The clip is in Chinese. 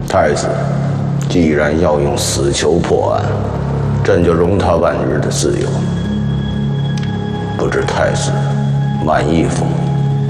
太子，既然要用死囚破案，朕就容他万日的自由。不知太子满意否？